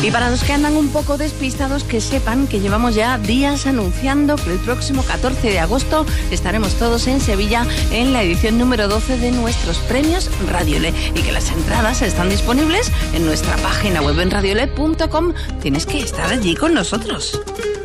Y para los que andan un poco despistados, que sepan que llevamos ya días anunciando que el próximo 14 de agosto estaremos todos en Sevilla en la edición número 12 de nuestros premios Radiole y que las entradas están disponibles en nuestra página web en radiole.com. Tienes que estar allí con nosotros.